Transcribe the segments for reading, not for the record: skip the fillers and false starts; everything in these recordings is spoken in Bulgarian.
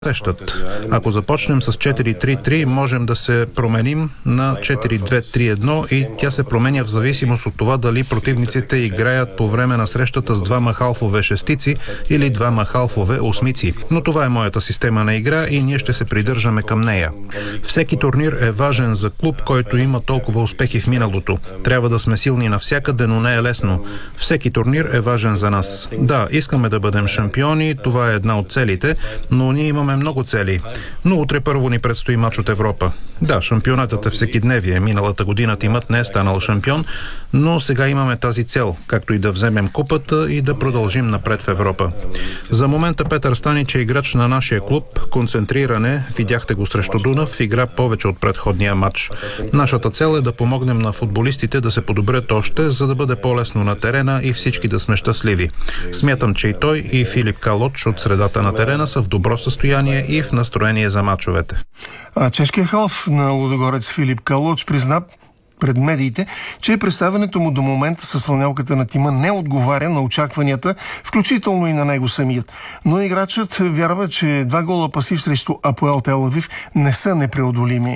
срещат. Ако започнем с 4-3-3, можем да се променим на 4-2-3-1 и тя се променя в зависимост от това дали противниците играят по време на срещата с двама халфове шестици или двама халфове осмици. Но това е моята система на игра и ние ще се придържаме към нея. Всеки турнир е важен за клуб, който има толкова успехи в миналото. Трябва да сме силни навсякъде, но не е лесно. Всеки турнир е важен за нас. Да, искаме да бъдем шампиони, това е една от целите, но ние имаме много цели. Но утре първо ни предстои мач от Европа. Да, шампионатът е всекидневие. Миналата година тимът не е станал шампион, но сега имаме тази цел, както и да вземем купата и да продължим напред в Европа. За момента Петър Станич е играч на нашия клуб, концентриране, видяхте го срещу Дунав, игра повече от предходния матч. Нашата цел е да помогнем на футболистите да се подобрят още, за да бъде по-лесно на терена и всички да сме щастливи. Смятам, че и той, и Филип Калоч от средата на терена са в добро състояние и в настроение за мачовете. Чешкият халф на Лудогорец Филип Калоч призна пред медиите, че представянето му до момента с фланелката на тима не отговаря на очакванията, включително и на него самият. Но играчът вярва, че 2 гола пасив срещу Апоел Тел Авив не са непреодолими.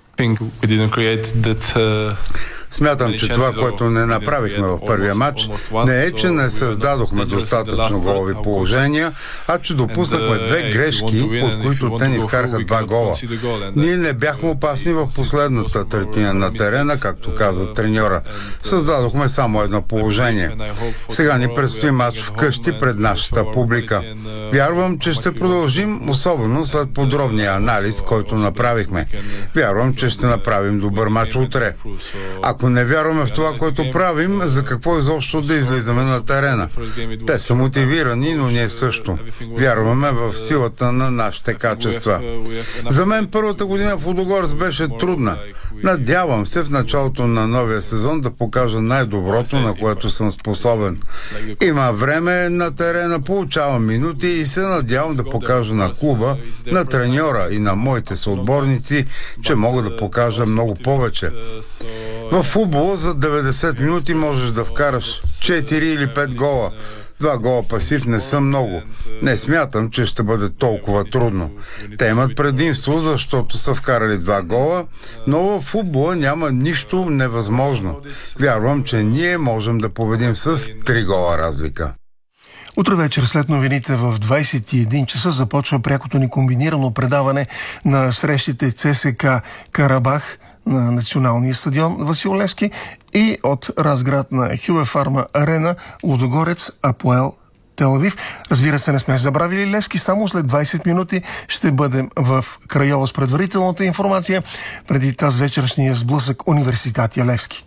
Смятам, че това, което не направихме в първия матч, не е, че не създадохме достатъчно голови положения, а че допуснахме 2 грешки, от които те ни вкараха 2 гола. Ние не бяхме опасни в последната третина на терена, както каза треньора. Създадохме само едно положение. Сега ни предстои матч вкъщи пред нашата публика. Вярвам, че ще продължим, особено след подробния анализ, който направихме. Вярвам, че ще направим добър матч утре. Ако не вярваме в това, което правим, за какво изобщо да излизаме на терена? Те са мотивирани, но ние също. Вярваме в силата на нашите качества. За мен първата година в Лудогорец беше трудна. Надявам се в началото на новия сезон да покажа най-доброто, на което съм способен. Има време на терена, получавам минути и се надявам да покажа на клуба, на треньора и на моите съотборници, че мога да покажа много повече. В футбола за 90 минути можеш да вкараш 4 или 5 гола. 2 гола пасив не са много. Не смятам, че ще бъде толкова трудно. Те имат предимство, защото са вкарали 2 гола, но в футбола няма нищо невъзможно. Вярвам, че ние можем да победим с 3 гола разлика. Утре вечер след новините в 21 часа започва прякото ни комбинирано предаване на срещите ЦСКА Карабах на националния стадион Васил Левски и от Разград на Хюбе Фарма Арена Лудогорец Апоел Тел Авив. Разбира се, не сме забравили Левски. Само след 20 минути ще бъдем в Крайова с предварителната информация преди тази вечершния сблъсък Университатия Левски.